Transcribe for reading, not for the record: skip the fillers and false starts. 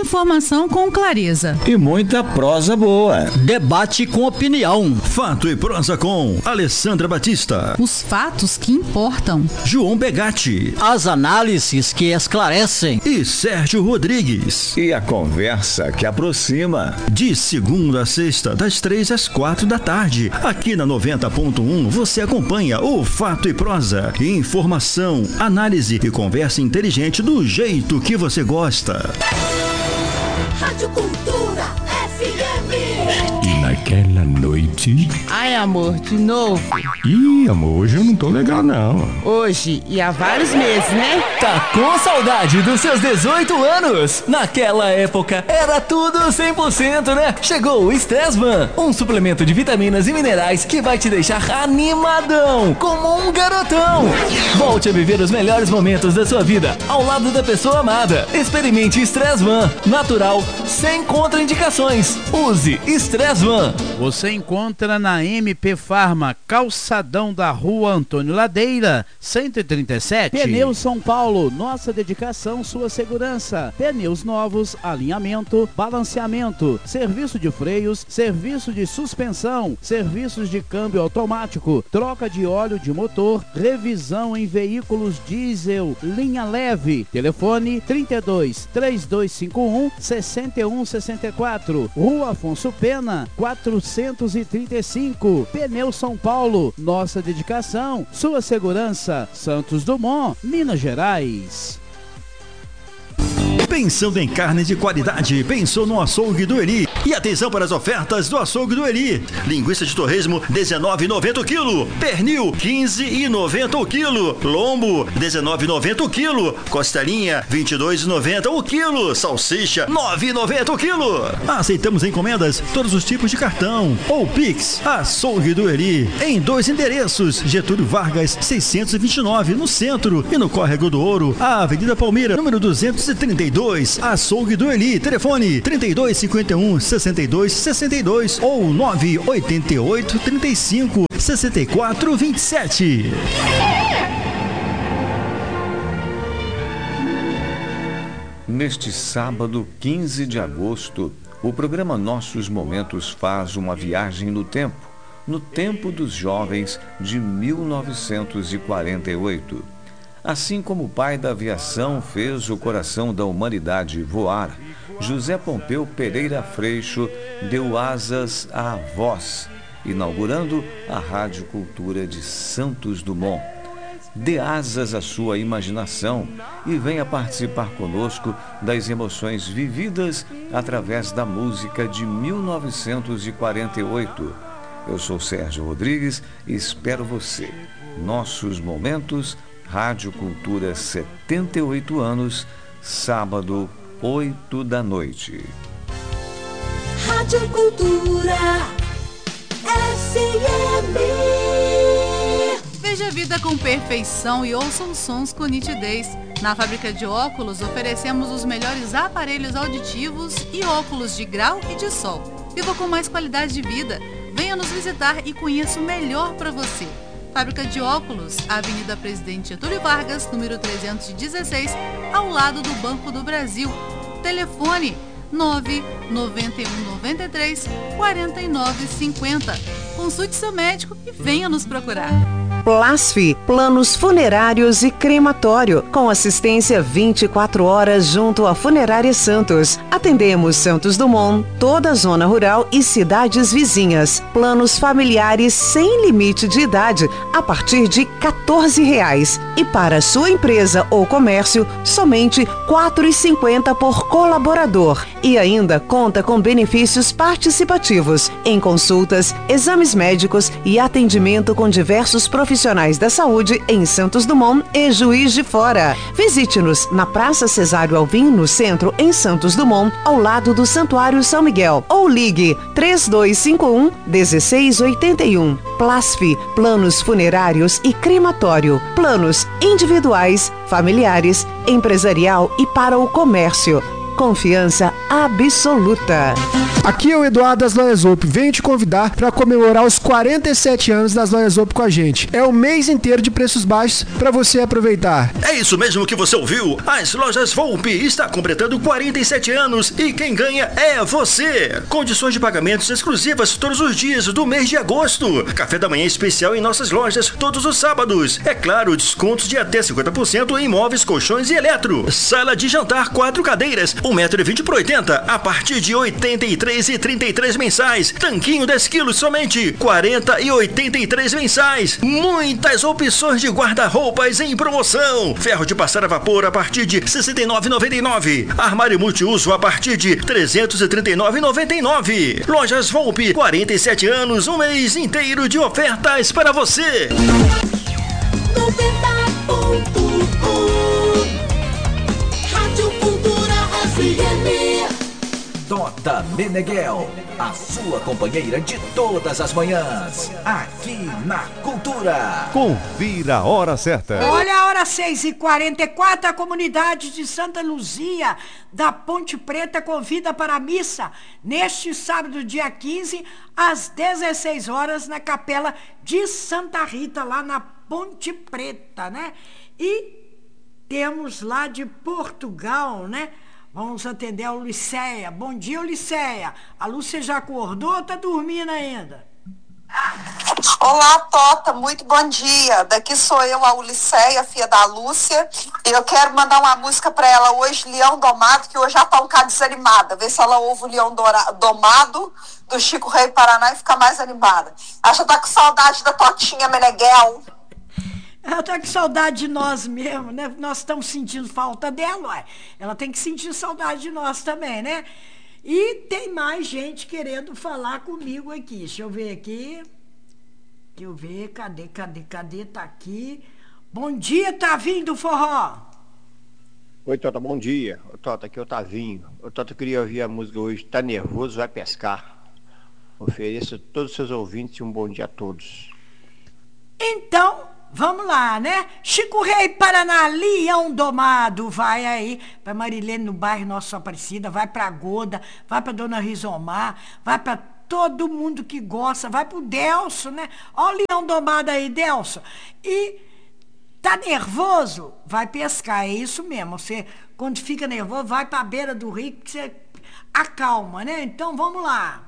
Informação com clareza. E muita prosa boa. Debate com opinião. Fato e prosa com Alessandra Batista. Os fatos que importam. João Begatti. As análises que esclarecem. E Sérgio Rodrigues. E a conversa que aproxima. De segunda a sexta, das 3 às 4 da tarde. Aqui na 90.1 você acompanha o Fato e Prosa. Informação, análise e conversa inteligente do jeito que você gosta. Rádio Cultura FM. E naquela noite... Ai, amor, de novo? Ih, amor, hoje eu não tô legal, não. Hoje e há vários meses, né? Tá com saudade dos seus 18 anos? Naquela época era tudo 100%, né? Chegou o Stressman, um suplemento de vitaminas e minerais que vai te deixar animadão, como um garotão. Volte a viver os melhores momentos da sua vida ao lado da pessoa amada. Experimente Stressman, natural, sem contraindicações. Use Stressman. Você encontra na MP Farma, calçadão da Rua Antônio Ladeira, 137. Pneus São Paulo, nossa dedicação, sua segurança. Pneus novos, alinhamento, balanceamento, serviço de freios, serviço de suspensão, serviços de câmbio automático, troca de óleo de motor, revisão em veículos diesel, linha leve. Telefone 32 3251 6164. Rua Afonso Pena, 435. Pneus São Paulo, nossa dedicação, sua segurança. Santos Dumont, Minas Gerais. Pensando em carne de qualidade, pensou no Açougue do Eli. E atenção para as ofertas do Açougue do Eli. Linguiça de torresmo, R$19,90 o quilo. Pernil, R$15,90 o quilo. Lombo, R$19,90 o quilo. Costelinha, R$22,90 o quilo. Salsicha, R$9,90 o quilo. Aceitamos encomendas, todos os tipos de cartão ou Pix. Açougue do Eli, em 2 endereços: Getúlio Vargas, 629, no centro, e no Córrego do Ouro, a Avenida Palmeira, número 232. Açougue do Eli, telefone 3251-6262 ou 988-35-6427. Neste sábado, 15 de agosto, o programa Nossos Momentos faz uma viagem no tempo dos jovens de 1948. Assim como o pai da aviação fez o coração da humanidade voar, José Pompeu Pereira Freixo deu asas à voz, inaugurando a Rádio Cultura de Santos Dumont. Dê asas à sua imaginação e venha participar conosco das emoções vividas através da música de 1948. Eu sou Sérgio Rodrigues e espero você. Nossos Momentos, Rádio Cultura, 78 anos, sábado, 8 da noite. Rádio Cultura FM. Veja a vida com perfeição e ouça os sons com nitidez. Na Fábrica de Óculos oferecemos os melhores aparelhos auditivos e óculos de grau e de sol. Viva com mais qualidade de vida. Venha nos visitar e conheça o melhor para você. Fábrica de Óculos, Avenida Presidente Getúlio Vargas, número 316, ao lado do Banco do Brasil. Telefone 99193-4950. Consulte seu médico e venha nos procurar. Plasfi, planos funerários e crematório, com assistência 24 horas junto à Funerária Santos. Atendemos Santos Dumont, toda a zona rural e cidades vizinhas. Planos familiares sem limite de idade, a partir de R$14. E para sua empresa ou comércio, somente R$ 4,50 por colaborador. E ainda conta com benefícios participativos em consultas, exames médicos e atendimento com diversos profissionais da saúde em Santos Dumont e Juiz de Fora. Visite-nos na Praça Cesário Alvim, no centro, em Santos Dumont, ao lado do Santuário São Miguel. Ou ligue 3251-1681. Plasfi, planos funerários e crematório. Planos individuais, familiares, empresarial e para o comércio. Confiança absoluta. Aqui é o Eduardo das Lojas Zopp. Venho te convidar para comemorar os 47 anos das Lojas Zopp com a gente. É um mês inteiro de preços baixos para você aproveitar. É isso mesmo que você ouviu. As Lojas Volpe está completando 47 anos e quem ganha é você. Condições de pagamentos exclusivas todos os dias do mês de agosto. Café da manhã especial em nossas lojas todos os sábados. É claro, descontos de até 50% em móveis, colchões e eletro. Sala de jantar 4 cadeiras, 1,20 m por 80, a partir de R$ 83,33 mensais. Tanquinho 10 quilos somente, R$ 40,83 mensais. Muitas opções de guarda-roupas em promoção. Ferro de passar a vapor a partir de R$ 69,99. Armário multiuso a partir de R$ 339,99. Lojas Volpe, 47 anos, um mês inteiro de ofertas para você. 90.1 Rádio Cultura FM. Tota Meneghel, a sua companheira de todas as manhãs, aqui na Cultura. Confira a hora certa. Olha a hora 6h44, a comunidade de Santa Luzia, da Ponte Preta, convida para a missa neste sábado, dia 15, às 16 horas, na Capela de Santa Rita, lá na Ponte Preta, né? E temos lá de Portugal, né? Vamos atender a Ulisseia. Bom dia, Ulisseia. A Lúcia já acordou ou tá dormindo ainda? Olá, Tota, muito bom dia. Daqui sou eu, a Ulisseia, filha da Lúcia. E eu quero mandar uma música pra ela hoje, Leão Domado, que hoje já tá um bocado desanimada. Ver se ela ouve o Leão Domado do Chico Rei Paraná e fica mais animada. Acho que tá com saudade da Totinha Meneghel. Ela tá com saudade de nós mesmo, né? Nós estamos sentindo falta dela, ué. Ela tem que sentir saudade de nós também, né? E tem mais gente querendo falar comigo aqui. Deixa eu ver aqui. Deixa eu ver, cadê? Tá aqui. Bom dia, Tavinho do Forró. Oi, Tota, bom dia. Tota, aqui é o Tavinho. Tota, eu queria ouvir a música hoje, Tá Nervoso, Vai Pescar. Ofereço a todos os seus ouvintes um bom dia a todos. Então, vamos lá, né? Chico Rei Paraná, Leão Domado, vai aí pra Marilene no bairro Nossa Aparecida, vai pra Goda, vai pra Dona Rizomar, vai pra todo mundo que gosta, vai pro Delso, né? Ó o Leão Domado aí, Delso. E tá nervoso? Vai pescar, é isso mesmo. Você, quando fica nervoso, vai pra beira do rio que você acalma, né? Então, vamos lá.